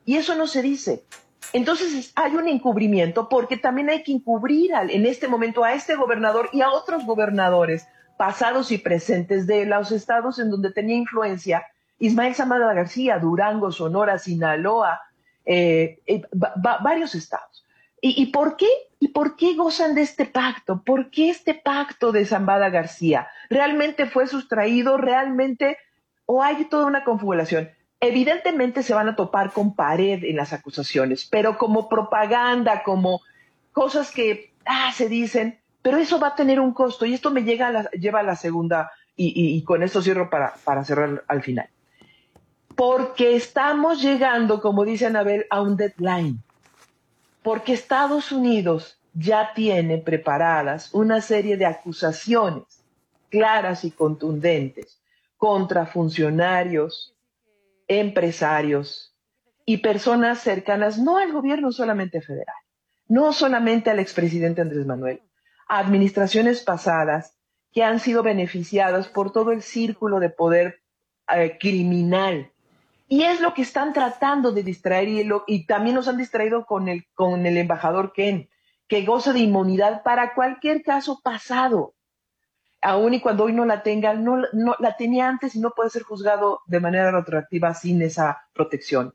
Y eso no se dice. Entonces hay un encubrimiento porque también hay que encubrir en este momento a este gobernador y a otros gobernadores pasados y presentes de los estados en donde tenía influencia Ismael Zamora García, Durango, Sonora, Sinaloa, varios estados. ¿Y por qué? ¿Y por qué gozan de este pacto? ¿Por qué este pacto de Zambada García? ¿Realmente fue sustraído? ¿Realmente? ¿O hay toda una confabulación? Evidentemente se van a topar con pared en las acusaciones, pero como propaganda, como cosas que se dicen, pero eso va a tener un costo. Y esto me lleva a la segunda, y con esto cierro para cerrar al final. Porque estamos llegando, como dice Anabel, a un deadline. Porque Estados Unidos ya tiene preparadas una serie de acusaciones claras y contundentes contra funcionarios, empresarios y personas cercanas, no al gobierno solamente federal, no solamente al expresidente Andrés Manuel, a administraciones pasadas que han sido beneficiadas por todo el círculo de poder criminal. Y es lo que están tratando de distraer y también nos han distraído con el embajador Ken, que goza de inmunidad para cualquier caso pasado. Aún y cuando hoy no la tenga, no la tenía antes y no puede ser juzgado de manera retroactiva sin esa protección.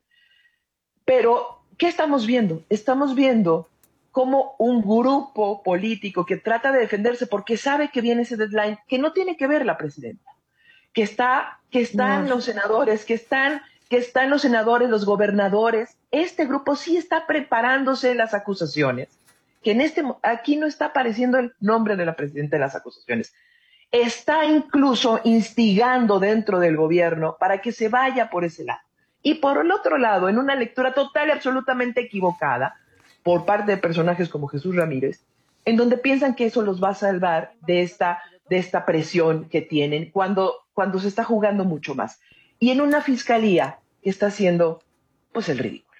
Pero, ¿qué estamos viendo? Estamos viendo como un grupo político que trata de defenderse porque sabe que viene ese deadline, que no tiene que ver la presidenta, que están los senadores, que están los senadores, los gobernadores. Este grupo sí está preparándose las acusaciones, que aquí no está apareciendo el nombre de la presidenta de las acusaciones. Está incluso instigando dentro del gobierno para que se vaya por ese lado. Y por el otro lado, en una lectura total y absolutamente equivocada por parte de personajes como Jesús Ramírez, en donde piensan que eso los va a salvar de esta presión que tienen cuando se está jugando mucho más. Y en una fiscalía que está haciendo, pues, el ridículo.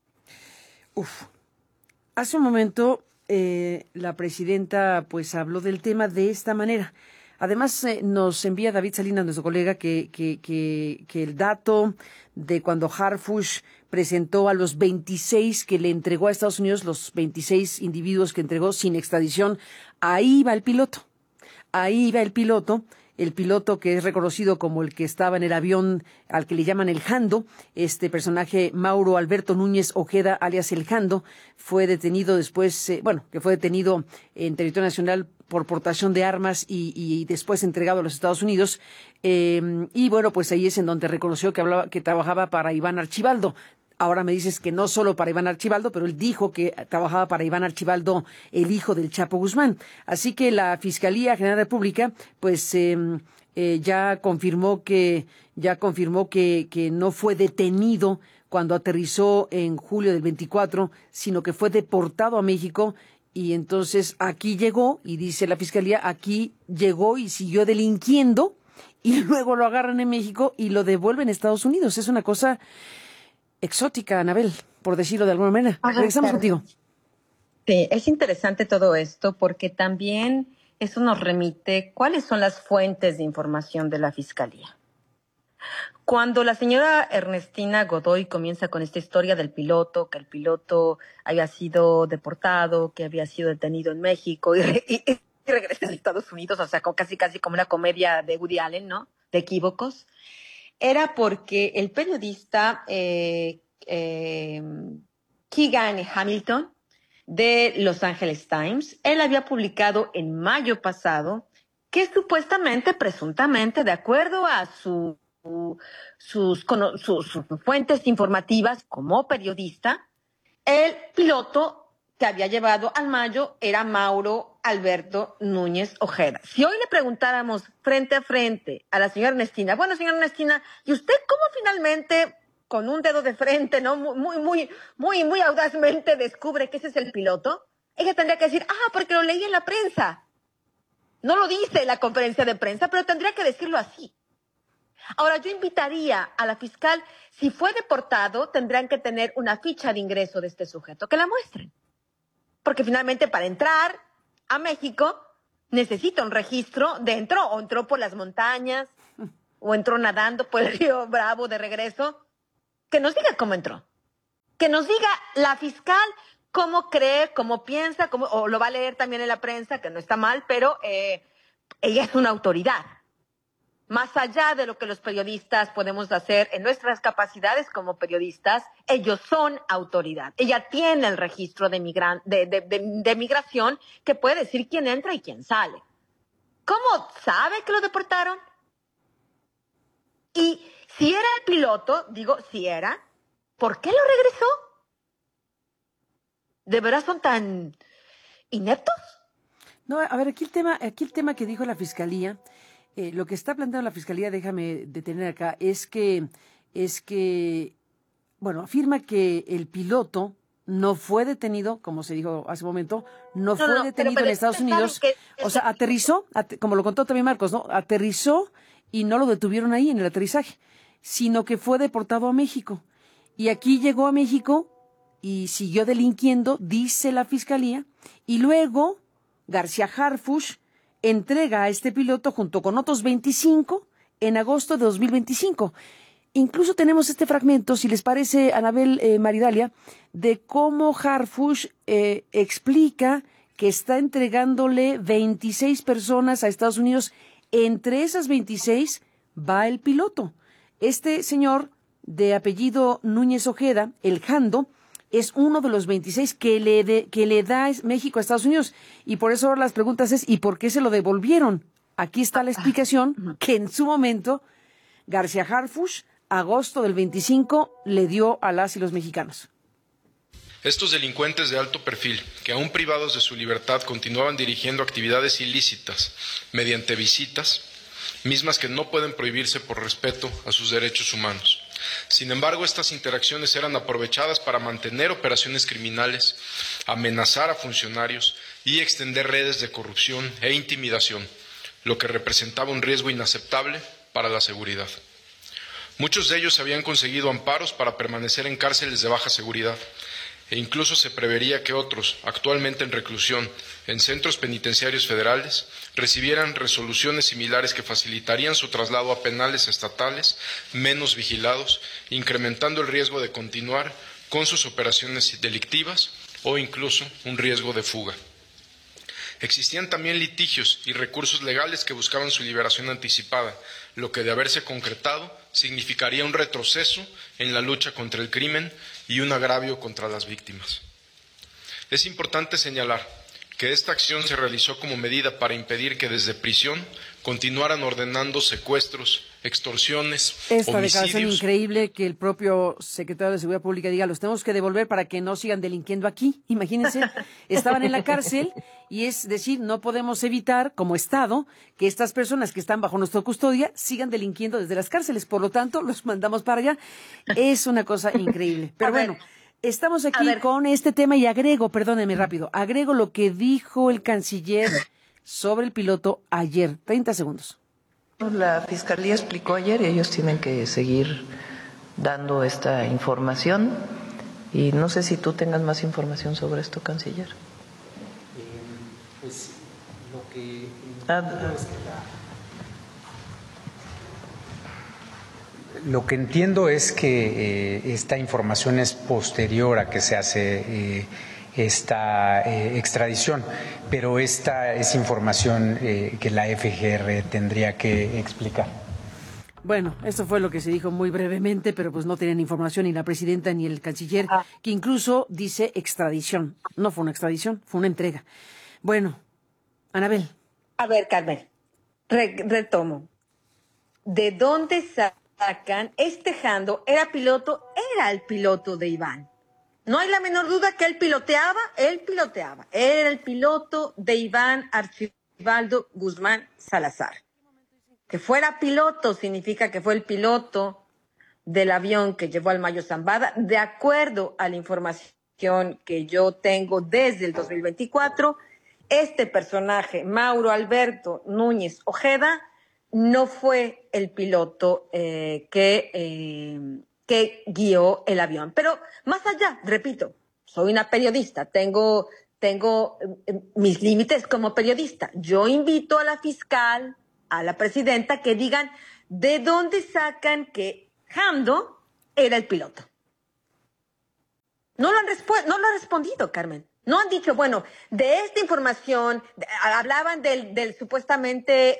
Hace un momento la presidenta pues habló del tema de esta manera. Además, nos envía David Salinas, nuestro colega, que el dato de cuando Harfuch presentó a los 26 que le entregó a Estados Unidos, los 26 individuos que entregó sin extradición, ahí va el piloto. Ahí va el piloto que es reconocido como el que estaba en el avión al que le llaman el Jando. Este personaje, Mauro Alberto Núñez Ojeda, alias el Jando, fue detenido después, fue detenido en territorio nacional por portación de armas y después entregado a los Estados Unidos. Y bueno, pues ahí es en donde reconoció que trabajaba para Iván Archibaldo. Ahora me dices que no solo para Iván Archibaldo, pero él dijo que trabajaba para Iván Archibaldo, el hijo del Chapo Guzmán. Así que la Fiscalía General de la República, pues ya confirmó que no fue detenido cuando aterrizó en julio del 24, sino que fue deportado a México. Y entonces aquí llegó, y dice la Fiscalía, aquí llegó y siguió delinquiendo, y luego lo agarran en México y lo devuelven a Estados Unidos. Es una cosa exótica, Anabel, por decirlo de alguna manera. Regresamos contigo. Sí, es interesante todo esto porque también eso nos remite cuáles son las fuentes de información de la Fiscalía. Cuando la señora Ernestina Godoy comienza con esta historia del piloto, que el piloto había sido deportado, que había sido detenido en México y regresa a Estados Unidos, o sea, casi como una comedia de Woody Allen, ¿no? De equívocos. Era porque el periodista Keegan Hamilton de Los Angeles Times, él había publicado en mayo pasado que supuestamente, presuntamente, de acuerdo a sus fuentes informativas como periodista, el piloto que había llevado al Mayo era Mauro Alberto Núñez Ojeda. Si hoy le preguntáramos frente a frente a la señora Ernestina, bueno, señora Ernestina, ¿y usted cómo finalmente, con un dedo de frente, no muy audazmente descubre que ese es el piloto? Ella tendría que decir, porque lo leí en la prensa. No lo dice en la conferencia de prensa, pero tendría que decirlo así. Ahora, yo invitaría a la fiscal, si fue deportado, tendrán que tener una ficha de ingreso de este sujeto, que la muestren. Porque finalmente para entrar a México necesita un registro de entró por las montañas o entró nadando por el río Bravo de regreso. Que nos diga cómo entró. que nos diga la fiscal cómo cree, cómo piensa, o lo va a leer también en la prensa, que no está mal, pero ella es una autoridad. Más allá de lo que los periodistas podemos hacer en nuestras capacidades como periodistas, ellos son autoridad. Ella tiene el registro de migración que puede decir quién entra y quién sale. ¿Cómo sabe que lo deportaron? Y si era el piloto, digo, si era, ¿por qué lo regresó? ¿De verdad son tan ineptos? No, a ver, aquí el tema que dijo la Fiscalía, lo que está planteando la Fiscalía, déjame detener acá, es que, bueno, afirma que el piloto no fue detenido, como se dijo hace un momento, no fue detenido en Estados Unidos, o sea, aterrizó, como lo contó también Marcos, ¿no? Aterrizó y no lo detuvieron ahí en el aterrizaje, sino que fue deportado a México. Y aquí llegó a México y siguió delinquiendo, dice la Fiscalía, y luego García Harfuch entrega a este piloto junto con otros 25 en agosto de 2025. Incluso tenemos este fragmento, si les parece, Anabel, Maridalia, de cómo Harfuch explica que está entregándole 26 personas a Estados Unidos. Entre esas 26 va el piloto. Este señor de apellido Núñez Ojeda, el Jando, es uno de los 26 que le da México a Estados Unidos. Y por eso las preguntas es, ¿y por qué se lo devolvieron? Aquí está la explicación que en su momento García Harfuch, agosto del 25, le dio a las y los mexicanos. Estos delincuentes de alto perfil, que aún privados de su libertad continuaban dirigiendo actividades ilícitas mediante visitas, mismas que no pueden prohibirse por respeto a sus derechos humanos. Sin embargo, estas interacciones eran aprovechadas para mantener operaciones criminales, amenazar a funcionarios y extender redes de corrupción e intimidación, lo que representaba un riesgo inaceptable para la seguridad. Muchos de ellos habían conseguido amparos para permanecer en cárceles de baja seguridad, e incluso se prevería que otros, actualmente en reclusión en centros penitenciarios federales, recibieran resoluciones similares que facilitarían su traslado a penales estatales menos vigilados, incrementando el riesgo de continuar con sus operaciones delictivas o incluso un riesgo de fuga. Existían también litigios y recursos legales que buscaban su liberación anticipada, lo que de haberse concretado significaría un retroceso en la lucha contra el crimen y un agravio contra las víctimas. Es importante señalar que esta acción se realizó como medida para impedir que desde prisión continuaran ordenando secuestros, extorsiones, Esta homicidios. declaración increíble que el propio secretario de Seguridad Pública diga, los tenemos que devolver para que no sigan delinquiendo aquí. Imagínense, estaban en la cárcel y es decir, no podemos evitar como Estado que estas personas que están bajo nuestra custodia sigan delinquiendo desde las cárceles. Por lo tanto, los mandamos para allá. Es una cosa increíble. Pero bueno, estamos aquí con este tema y perdónenme rápido, agrego lo que dijo el canciller sobre el piloto ayer. 30 segundos. La Fiscalía explicó ayer y ellos tienen que seguir dando esta información. Y no sé si tú tengas más información sobre esto, canciller. Pues lo que lo que entiendo es que esta información es posterior a que se hace esta extradición, pero esta es información que la FGR tendría que explicar. Bueno, esto fue lo que se dijo muy brevemente, pero pues no tenían información ni la presidenta ni el canciller, que incluso dice extradición. No fue una extradición, fue una entrega. Bueno, Anabel. A ver, Carmen, retomo. ¿De dónde sacan este Jando? Era el piloto de Iván. No hay la menor duda que él piloteaba. Era el piloto de Iván Archibaldo Guzmán Salazar. Que fuera piloto significa que fue el piloto del avión que llevó al Mayo Zambada. De acuerdo a la información que yo tengo desde el 2024, este personaje, Mauro Alberto Núñez Ojeda, no fue el piloto que guió el avión. Pero más allá, repito, soy una periodista, tengo mis límites como periodista. Yo invito a la fiscal, a la presidenta, que digan de dónde sacan que Jando era el piloto. no lo ha respondido, Carmen. No han dicho, bueno, de esta información, hablaban del supuestamente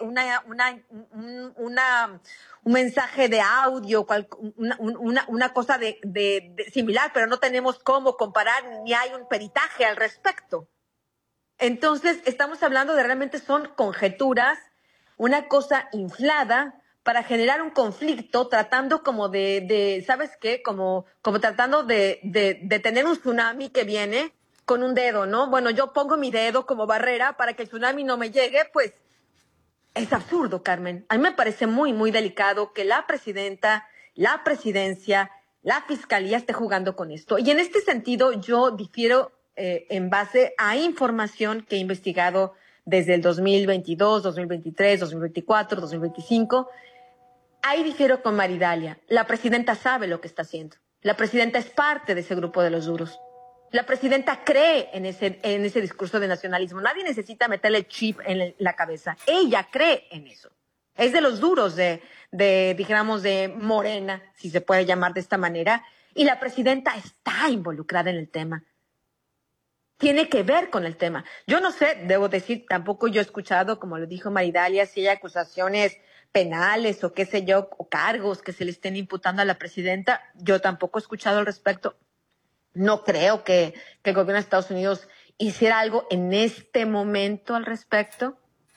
un mensaje de audio, una cosa de similar, pero no tenemos cómo comparar ni hay un peritaje al respecto. Entonces, estamos hablando de realmente son conjeturas, una cosa inflada para generar un conflicto, tratando como de ¿sabes qué? Como tratando de tener un tsunami que viene con un dedo, ¿no? Bueno, yo pongo mi dedo como barrera para que el tsunami no me llegue, pues es absurdo, Carmen. A mí me parece muy, muy delicado que la presidenta, la presidencia, la fiscalía esté jugando con esto. Y en este sentido, yo difiero en base a información que he investigado desde el 2022, 2023, 2024, 2025. Ahí difiero con Maridalia. La presidenta sabe lo que está haciendo. La presidenta es parte de ese grupo de los duros. La presidenta cree en ese discurso de nacionalismo. Nadie necesita meterle chip en la cabeza. Ella cree en eso. Es de los duros dijéramos, de Morena, si se puede llamar de esta manera. Y la presidenta está involucrada en el tema. Tiene que ver con el tema. Yo no sé, debo decir, tampoco yo he escuchado, como lo dijo Maridalia, si hay acusaciones penales o qué sé yo, o cargos que se le estén imputando a la presidenta. Yo tampoco he escuchado al respecto. No creo que el gobierno de Estados Unidos hiciera algo en este momento al respecto,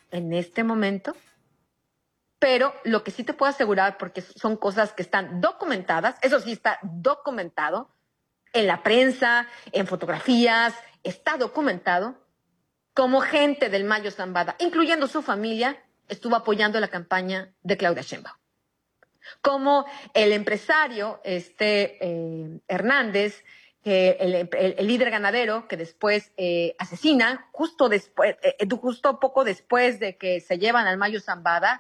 pero lo que sí te puedo asegurar, porque son cosas que están documentadas, eso sí está documentado en la prensa, en fotografías, está documentado como gente del Mayo Zambada, incluyendo su familia, estuvo apoyando la campaña de Claudia Sheinbaum. Como el empresario Hernández, el líder ganadero que después asesina, justo poco después de que se llevan al Mayo Zambada,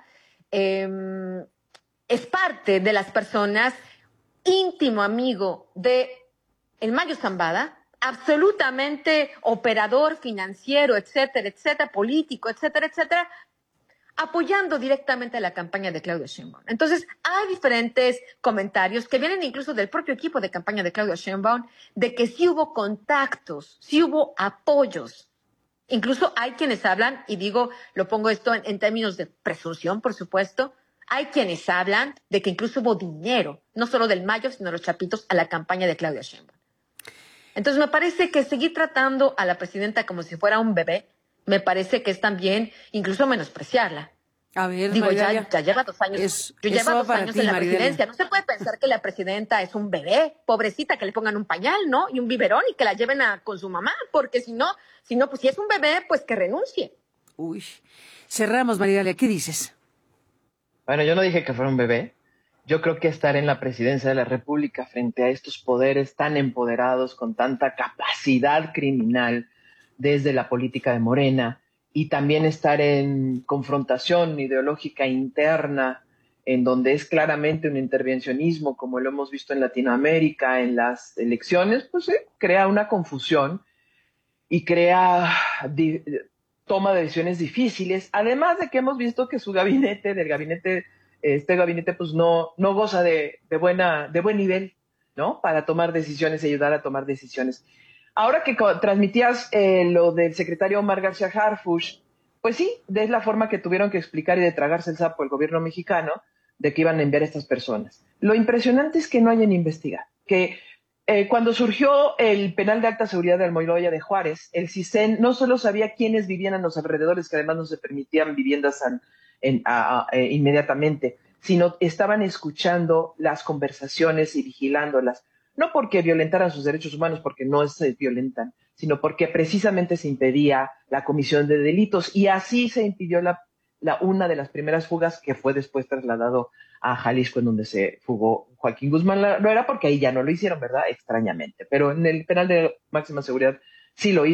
es parte de las personas, íntimo amigo de el Mayo Zambada, absolutamente operador financiero, etcétera, etcétera, político, etcétera, etcétera, apoyando directamente la campaña de Claudia Sheinbaum. Entonces, hay diferentes comentarios que vienen incluso del propio equipo de campaña de Claudia Sheinbaum, de que sí hubo contactos, sí hubo apoyos. Incluso hay quienes hablan, y digo, lo pongo esto en términos de presunción, por supuesto, hay quienes hablan de que incluso hubo dinero, no solo del Mayo, sino de los chapitos, a la campaña de Claudia Sheinbaum. Entonces, me parece que seguir tratando a la presidenta como si fuera un bebé, me parece que es también incluso menospreciarla. A ver, digo, Maridalia, ya lleva 2 años. Lleva 2 años en la presidencia. No se puede pensar que la presidenta es un bebé, pobrecita, que le pongan un pañal, ¿no? Y un biberón y que la lleven con su mamá, porque si no, pues si es un bebé, pues que renuncie. Uy, cerramos, Maridalia, ¿qué dices? Bueno, yo no dije que fuera un bebé. Yo creo que estar en la presidencia de la República frente a estos poderes tan empoderados, con tanta capacidad criminal desde la política de Morena, y también estar en confrontación ideológica interna, en donde es claramente un intervencionismo, como lo hemos visto en Latinoamérica, en las elecciones, pues crea una confusión y crea toma de decisiones difíciles, además de que hemos visto que su gabinete, este gabinete pues no goza de buen nivel, ¿no? Para tomar decisiones y ayudar a tomar decisiones. Ahora que transmitías lo del secretario Omar García Harfuch, pues sí, es la forma que tuvieron que explicar y de tragarse el sapo el gobierno mexicano de que iban a enviar a estas personas. Lo impresionante es que no hayan investigado, que cuando surgió el penal de alta seguridad de Almoloya de Juárez, el CISEN no solo sabía quiénes vivían a los alrededores, que además no se permitían viviendas inmediatamente, sino estaban escuchando las conversaciones y vigilándolas, no porque violentaran sus derechos humanos, porque no se violentan, sino porque precisamente se impedía la comisión de delitos, y así se impidió una de las primeras fugas, que fue después trasladado a Jalisco, en donde se fugó Joaquín Guzmán Loera, porque ahí ya no lo hicieron, ¿verdad? Extrañamente. Pero en el penal de máxima seguridad sí lo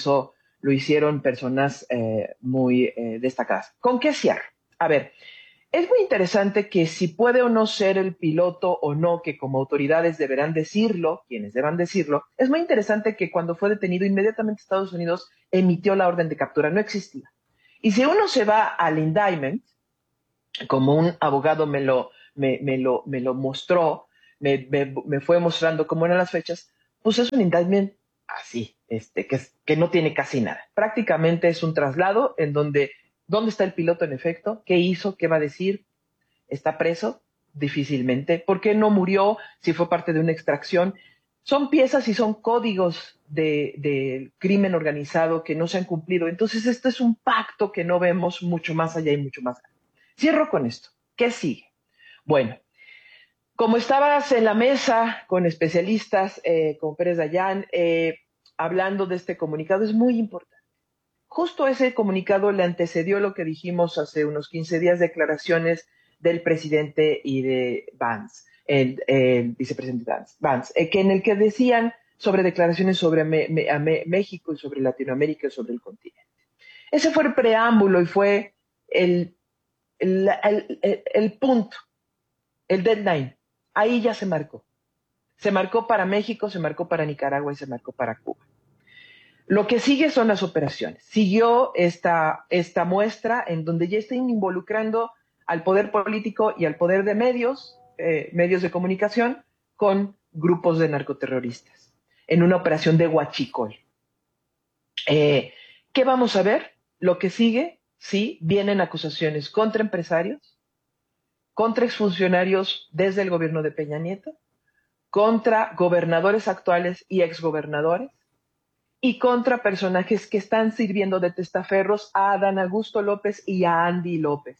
hicieron personas muy destacadas. ¿Con qué cierro? A ver, es muy interesante que si puede o no ser el piloto o no, que como autoridades deberán decirlo, quienes deban decirlo, es muy interesante que cuando fue detenido, inmediatamente Estados Unidos emitió la orden de captura, no existía. Y si uno se va al indictment, como un abogado me lo mostró, me fue mostrando cómo eran las fechas, pues es un indictment así, que no tiene casi nada. Prácticamente es un traslado en donde, ¿dónde está el piloto en efecto? ¿Qué hizo? ¿Qué va a decir? ¿Está preso? Difícilmente. ¿Por qué no murió si fue parte de una extracción? Son piezas y son códigos de crimen organizado que no se han cumplido. Entonces, esto es un pacto que no vemos mucho más allá y mucho más allá. Cierro con esto. ¿Qué sigue? Bueno, como estabas en la mesa con especialistas, con Pérez Dayán, hablando de este comunicado, es muy importante. Justo ese comunicado le antecedió lo que dijimos hace unos 15 días, declaraciones del presidente y de Vance, el vicepresidente Vance, que en el que decían sobre declaraciones sobre México y sobre Latinoamérica y sobre el continente. Ese fue el preámbulo y fue el punto, el deadline. Ahí ya se marcó. Se marcó para México, se marcó para Nicaragua y se marcó para Cuba. Lo que sigue son las operaciones. Siguió esta muestra en donde ya están involucrando al poder político y al poder de medios de comunicación, con grupos de narcoterroristas, en una operación de huachicol. ¿Qué vamos a ver? Lo que sigue, sí, vienen acusaciones contra empresarios, contra exfuncionarios desde el gobierno de Peña Nieto, contra gobernadores actuales y exgobernadores, y contra personajes que están sirviendo de testaferros a Adán Augusto López y a Andy López,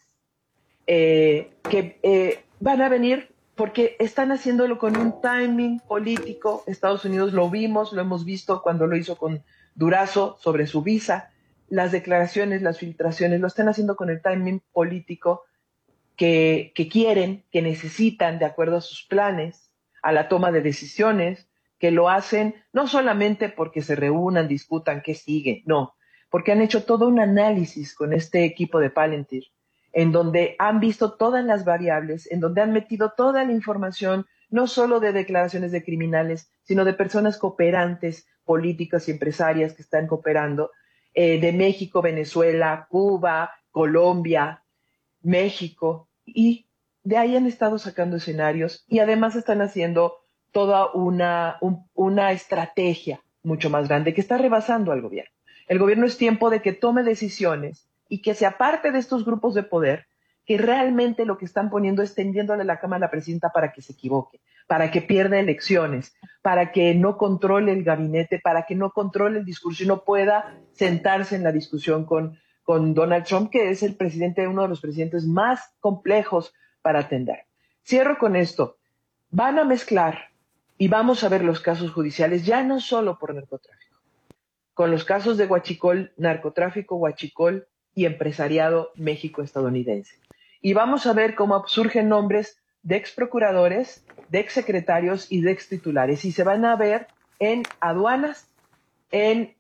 que van a venir porque están haciéndolo con un timing político. Estados Unidos lo vimos, lo hemos visto cuando lo hizo con Durazo sobre su visa, las declaraciones, las filtraciones, lo están haciendo con el timing político que quieren, que necesitan de acuerdo a sus planes, a la toma de decisiones, que lo hacen no solamente porque se reúnan, discutan qué sigue, no, porque han hecho todo un análisis con este equipo de Palantir, en donde han visto todas las variables, en donde han metido toda la información, no solo de declaraciones de criminales, sino de personas cooperantes, políticas y empresarias que están cooperando, de México, Venezuela, Cuba, Colombia, México, y de ahí han estado sacando escenarios y además están haciendo toda una estrategia mucho más grande que está rebasando al gobierno. El gobierno es tiempo de que tome decisiones y que se aparte de estos grupos de poder que realmente lo que están poniendo es tendiéndole la cama a la presidenta para que se equivoque, para que pierda elecciones, para que no controle el gabinete, para que no controle el discurso y no pueda sentarse en la discusión con Donald Trump, que es el presidente, uno de los presidentes más complejos para atender. Cierro con esto. Van a mezclar y vamos a ver los casos judiciales ya no solo por narcotráfico, con los casos de huachicol, narcotráfico, huachicol y empresariado México-estadounidense. Y vamos a ver cómo surgen nombres de exprocuradores, de exsecretarios y de extitulares. Y se van a ver en aduanas, en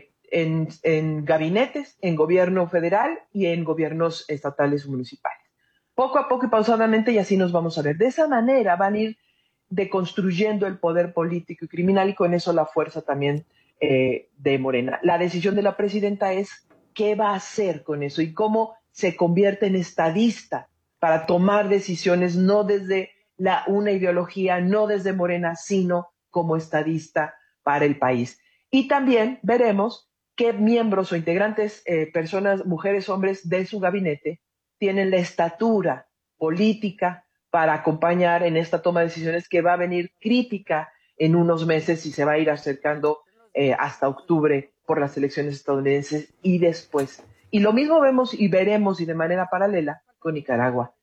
gabinetes, en gobierno federal y en gobiernos estatales o municipales. Poco a poco y pausadamente, y así nos vamos a ver. De esa manera van a ir deconstruyendo el poder político y criminal y con eso la fuerza también de Morena. La decisión de la presidenta es qué va a hacer con eso y cómo se convierte en estadista para tomar decisiones no desde una ideología, no desde Morena, sino como estadista para el país. Y también veremos qué miembros o integrantes, personas, mujeres, hombres de su gabinete tienen la estatura política para acompañar en esta toma de decisiones que va a venir crítica en unos meses y se va a ir acercando hasta octubre por las elecciones estadounidenses y después. Y lo mismo vemos y veremos y de manera paralela con Nicaragua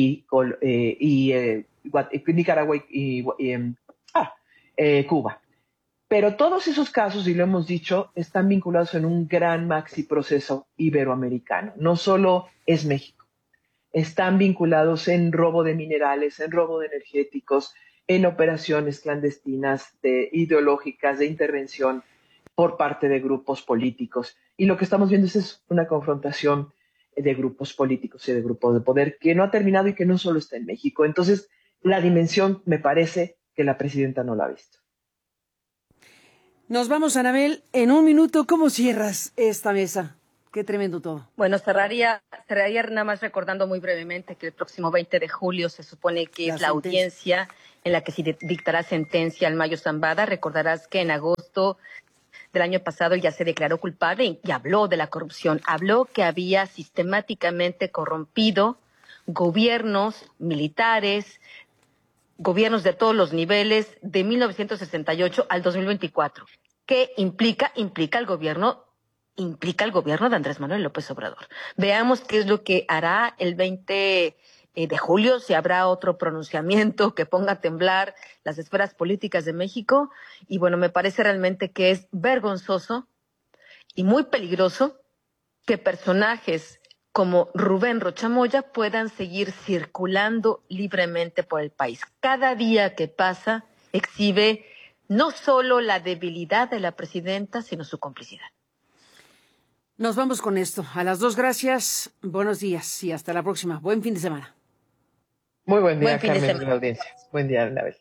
Cuba. Pero todos esos casos, y lo hemos dicho, están vinculados en un gran maxi proceso iberoamericano. No solo es México. Están vinculados en robo de minerales, en robo de energéticos, en operaciones clandestinas, ideológicas, de intervención por parte de grupos políticos. Y lo que estamos viendo es una confrontación de grupos políticos y de grupos de poder que no ha terminado y que no solo está en México. Entonces, la dimensión me parece que la presidenta no la ha visto. Nos vamos, Anabel. En un minuto, ¿cómo cierras esta mesa? Qué tremendo todo. Bueno, cerraría nada más recordando muy brevemente que el próximo 20 de julio se supone que es la audiencia en la que se dictará sentencia al Mayo Zambada. Recordarás que en agosto del año pasado ya se declaró culpable y habló de la corrupción. Habló que había sistemáticamente corrompido gobiernos militares, gobiernos de todos los niveles, de 1968 al 2024. ¿Qué implica? Implica el gobierno de Andrés Manuel López Obrador. Veamos qué es lo que hará el 20 de julio, si habrá otro pronunciamiento que ponga a temblar las esferas políticas de México. Y bueno, me parece realmente que es vergonzoso y muy peligroso que personajes como Rubén Rocha Moya puedan seguir circulando libremente por el país. Cada día que pasa exhibe no solo la debilidad de la presidenta, sino su complicidad. Nos vamos con esto. A las 2, gracias. Buenos días y hasta la próxima. Buen fin de semana. Muy buen día, Buen fin de Carmen, semana. la audiencia. Buen día, Anabel.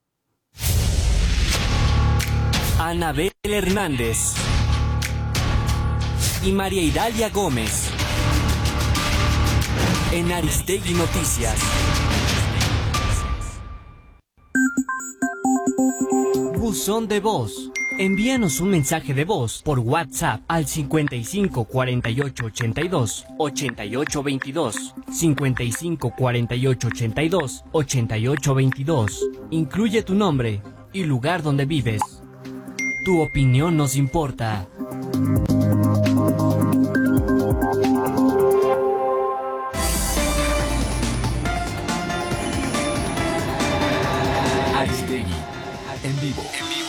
Anabel Hernández y María Idalia Gómez en Aristegui Noticias. Buzón de voz. Envíanos un mensaje de voz por WhatsApp al 55 48 82 88 22. 55 48 82 88 22. Incluye tu nombre y lugar donde vives. Tu opinión nos importa. Aristegui, en vivo.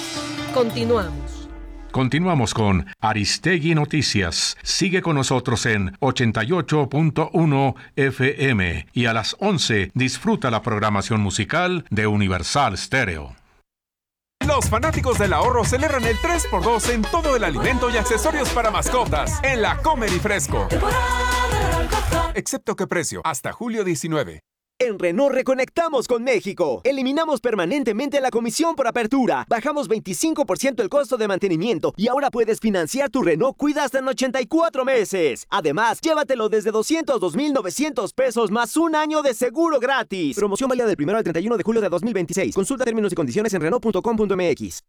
Continuamos con Aristegui Noticias. Sigue con nosotros en 88.1 FM y a las 11 disfruta la programación musical de Universal Stereo. Los fanáticos del ahorro celebran el 3x2 en todo el alimento y accesorios para mascotas en la Comer y Fresco. Excepto que precio, hasta julio 19. En Renault reconectamos con México. Eliminamos permanentemente la comisión por apertura. Bajamos 25% el costo de mantenimiento y ahora puedes financiar tu Renault Cuida hasta en 84 meses. Además, llévatelo desde 202,900 pesos más un año de seguro gratis. Promoción válida del 1 al 31 de julio de 2026. Consulta términos y condiciones en Renault.com.mx.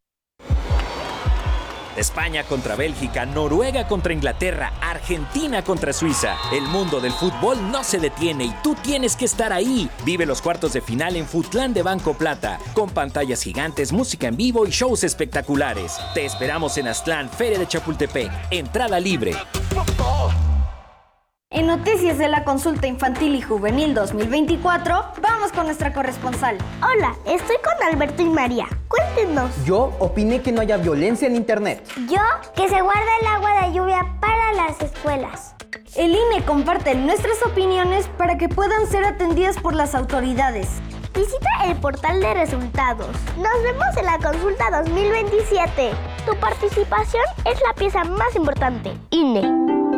España contra Bélgica, Noruega contra Inglaterra, Argentina contra Suiza. El mundo del fútbol no se detiene y tú tienes que estar ahí. Vive los cuartos de final en Futlán de Banco Plata, con pantallas gigantes, música en vivo y shows espectaculares. Te esperamos en Aztlán, Feria de Chapultepec. Entrada libre. En Noticias de la Consulta Infantil y Juvenil 2024, vamos con nuestra corresponsal. Hola, estoy con Alberto y María. Cuéntenos. Yo opiné que no haya violencia en Internet. Yo, que se guarde el agua de lluvia para las escuelas. El INE comparte nuestras opiniones para que puedan ser atendidas por las autoridades. Visita el portal de resultados. Nos vemos en la Consulta 2027. Tu participación es la pieza más importante. INE.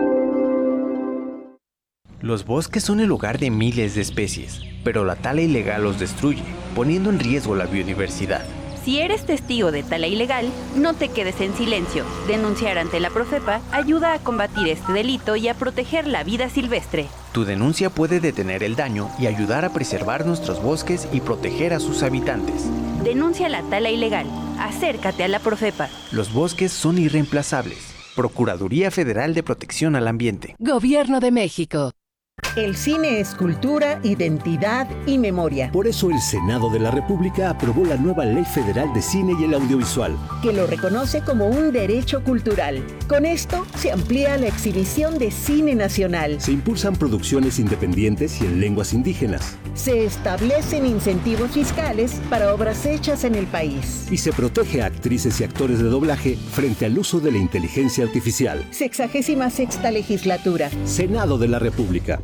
Los bosques son el hogar de miles de especies, pero la tala ilegal los destruye, poniendo en riesgo la biodiversidad. Si eres testigo de tala ilegal, no te quedes en silencio. Denunciar ante la Profepa ayuda a combatir este delito y a proteger la vida silvestre. Tu denuncia puede detener el daño y ayudar a preservar nuestros bosques y proteger a sus habitantes. Denuncia la tala ilegal. Acércate a la Profepa. Los bosques son irreemplazables. Procuraduría Federal de Protección al Ambiente. Gobierno de México. El cine es cultura, identidad y memoria. Por eso el Senado de la República aprobó la nueva Ley Federal de Cine y el Audiovisual, que lo reconoce como un derecho cultural. Con esto se amplía la exhibición de cine nacional. Se impulsan producciones independientes y en lenguas indígenas. Se establecen incentivos fiscales para obras hechas en el país. Y se protege a actrices y actores de doblaje frente al uso de la inteligencia artificial. 66ª Legislatura. Senado de la República.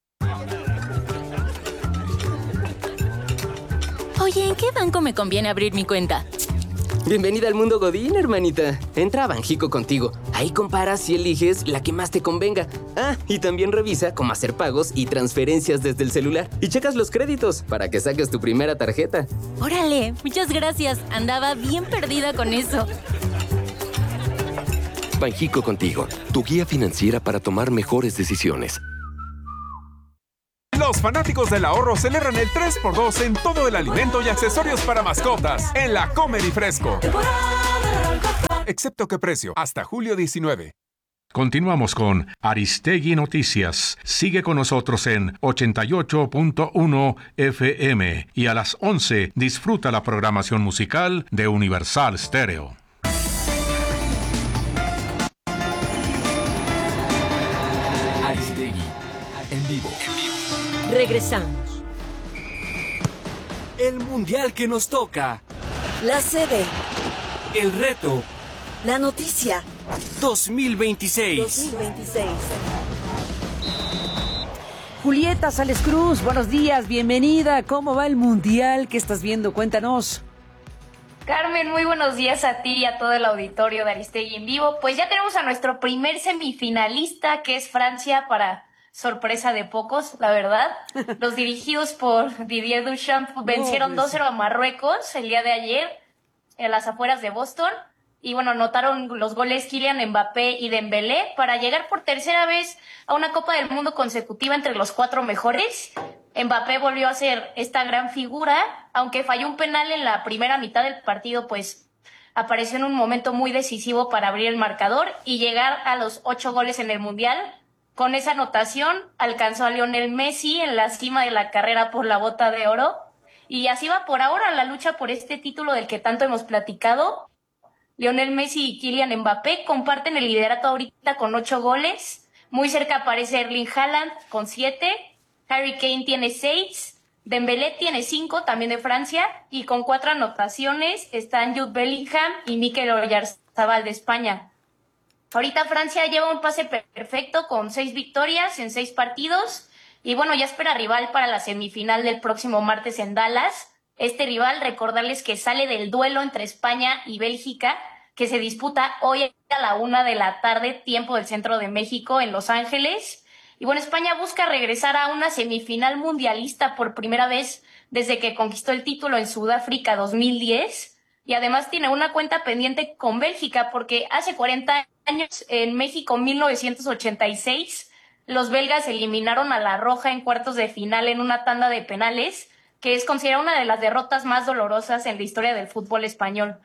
Oye, ¿en qué banco me conviene abrir mi cuenta? Bienvenida al mundo Godín, hermanita. Entra a Banjico contigo. Ahí comparas y eliges la que más te convenga. Ah, y también revisa cómo hacer pagos y transferencias desde el celular. Y checas los créditos para que saques tu primera tarjeta. Órale, muchas gracias. Andaba bien perdida con eso. Banjico Contigo, tu guía financiera para tomar mejores decisiones. Los fanáticos del ahorro celebran el 3x2 en todo el alimento y accesorios para mascotas en la Comer y Fresco. Excepto que precio, hasta julio 19. Continuamos con Aristegui Noticias. Sigue con nosotros en 88.1 FM y a las 11 disfruta la programación musical de Universal Stereo. Aristegui, en vivo. Regresamos. El mundial que nos toca. La sede. El reto. La noticia. 2026. Julieta Sales Cruz, buenos días, bienvenida. ¿Cómo va el mundial? ¿Qué estás viendo? Cuéntanos. Carmen, muy buenos días a ti y a todo el auditorio de Aristegui en vivo. Pues ya tenemos a nuestro primer semifinalista, que es Francia, para sorpresa de pocos, la verdad. Los dirigidos por Didier Deschamps vencieron 2-0 a Marruecos el día de ayer en las afueras de Boston. Y bueno, anotaron los goles Kylian Mbappé y Dembélé para llegar por tercera vez a una Copa del Mundo consecutiva entre los 4 mejores. Mbappé volvió a ser esta gran figura, aunque falló un penal en la primera mitad del partido, pues apareció en un momento muy decisivo para abrir el marcador y llegar a los 8 goles en el Mundial. Con esa anotación alcanzó a Lionel Messi en la cima de la carrera por la Bota de Oro. Y así va por ahora la lucha por este título del que tanto hemos platicado. Lionel Messi y Kylian Mbappé comparten el liderato ahorita con 8 goles. Muy cerca aparece Erling Haaland con 7. Harry Kane tiene 6. Dembélé tiene 5, también de Francia. Y con 4 anotaciones están Jude Bellingham y Mikel Oyarzabal de España. Ahorita Francia lleva un pase perfecto con 6 victorias en 6 partidos. Y bueno, ya espera rival para la semifinal del próximo martes en Dallas. Este rival, recordarles que sale del duelo entre España y Bélgica, que se disputa hoy a la 1 de la tarde, tiempo del centro de México, en Los Ángeles. Y bueno, España busca regresar a una semifinal mundialista por primera vez desde que conquistó el título en Sudáfrica 2010. Y además tiene una cuenta pendiente con Bélgica, porque hace 40 años, en México 1986, los belgas eliminaron a La Roja en cuartos de final en una tanda de penales, que es considerada una de las derrotas más dolorosas en la historia del fútbol español.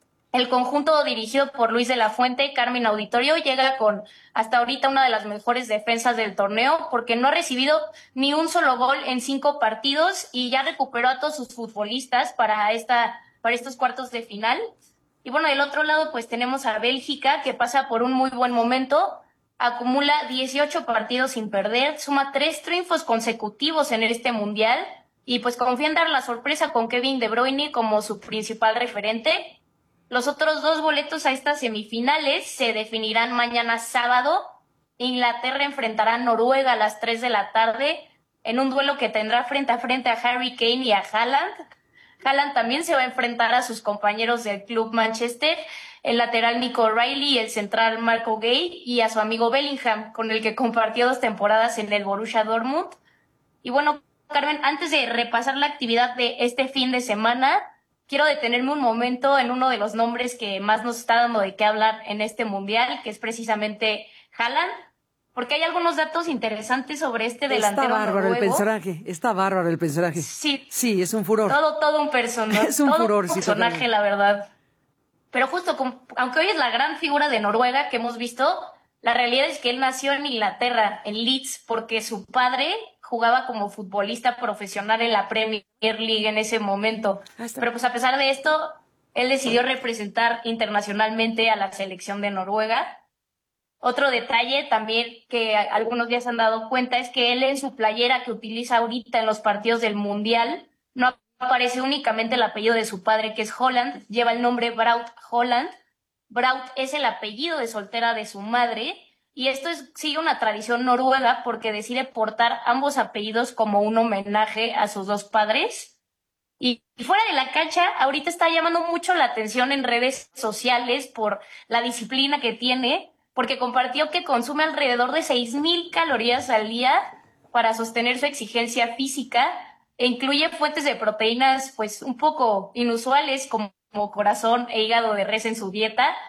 El conjunto dirigido por Luis de la Fuente, Carmen Auditorio, llega con hasta ahorita una de las mejores defensas del torneo, porque no ha recibido ni un solo gol en 5 partidos y ya recuperó a todos sus futbolistas para estos cuartos de final. Y bueno, del otro lado pues tenemos a Bélgica, que pasa por un muy buen momento, acumula 18 partidos sin perder, suma 3 triunfos consecutivos en este mundial, y pues confía en dar la sorpresa con Kevin De Bruyne como su principal referente. Los otros 2 boletos a estas semifinales se definirán mañana sábado. Inglaterra enfrentará a Noruega a las 3 de la tarde en un duelo que tendrá frente a frente a Harry Kane y a Haaland. Haaland también se va a enfrentar a sus compañeros del club Manchester, el lateral Nico Riley y el central Marco Gay, y a su amigo Bellingham, con el que compartió 2 temporadas en el Borussia Dortmund. Y bueno, Carmen, antes de repasar la actividad de este fin de semana, quiero detenerme un momento en uno de los nombres que más nos está dando de qué hablar en este mundial, que es precisamente Haaland, porque hay algunos datos interesantes sobre este delantero Está bárbaro noruego. está bárbaro el personaje. Sí, es un furor. Todo un personaje. Es un furor, un personaje, la verdad. Pero justo, aunque hoy es la gran figura de Noruega que hemos visto, la realidad es que él nació en Inglaterra, en Leeds, porque su padre jugaba como futbolista profesional en la Premier League en ese momento. Pero pues a pesar de esto, él decidió representar internacionalmente a la selección de Noruega. Otro detalle también que algunos ya se han dado cuenta es que él en su playera que utiliza ahorita en los partidos del Mundial no aparece únicamente el apellido de su padre, que es Holland, lleva el nombre Braut Holland. Braut es el apellido de soltera de su madre, y esto sigue una tradición noruega porque decide portar ambos apellidos como un homenaje a sus 2 padres. Y fuera de la cancha, ahorita está llamando mucho la atención en redes sociales por la disciplina que tiene, porque compartió que consume alrededor de 6,000 calorías al día para sostener su exigencia física, e incluye fuentes de proteínas pues un poco inusuales como corazón e hígado de res en su dieta.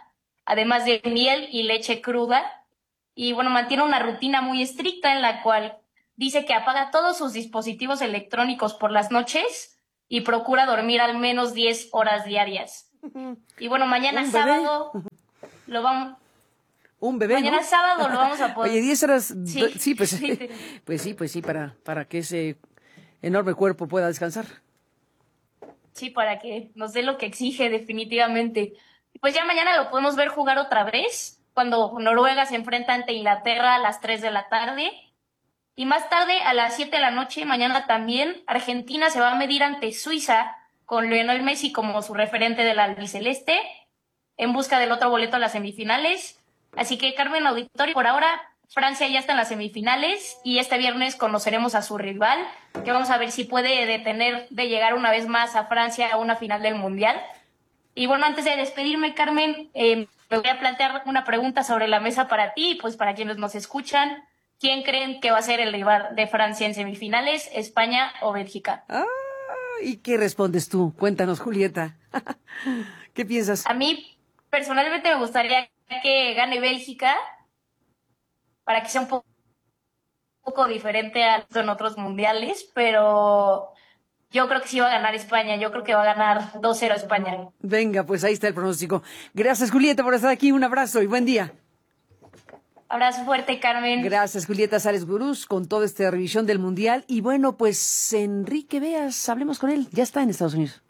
además de miel y leche cruda. Y bueno, mantiene una rutina muy estricta en la cual dice que apaga todos sus dispositivos electrónicos por las noches y procura dormir al menos 10 horas diarias. Y bueno, mañana sábado lo vamos... Un bebé, mañana ¿no? sábado lo vamos a poder... Oye, 10 horas... Sí, pues sí, para que ese enorme cuerpo pueda descansar. Sí, para que nos dé lo que exige definitivamente. Pues ya mañana lo podemos ver jugar otra vez, cuando Noruega se enfrenta ante Inglaterra a las 3 de la tarde. Y más tarde, a las 7 de la noche, mañana también, Argentina se va a medir ante Suiza con Lionel Messi como su referente del albiceleste, en busca del otro boleto a las semifinales. Así que, Carmen, auditorio, por ahora Francia ya está en las semifinales y este viernes conoceremos a su rival, que vamos a ver si puede detener de llegar una vez más a Francia a una final del Mundial. Y bueno, antes de despedirme, Carmen, me voy a plantear una pregunta sobre la mesa para ti, pues para quienes nos escuchan. ¿Quién creen que va a ser el rival de Francia en semifinales, España o Bélgica? ¿Y qué respondes tú? Cuéntanos, Julieta. ¿Qué piensas? A mí, personalmente, me gustaría que gane Bélgica para que sea un poco diferente a en otros mundiales, pero yo creo que sí va a ganar España. Yo creo que va a ganar 2-0 España. Venga, pues ahí está el pronóstico. Gracias, Julieta, por estar aquí. Un abrazo y buen día. Abrazo fuerte, Carmen. Gracias, Julieta Sales Gurús, con toda esta revisión del Mundial. Y bueno, pues Enrique Beas, hablemos con él. Ya está en Estados Unidos.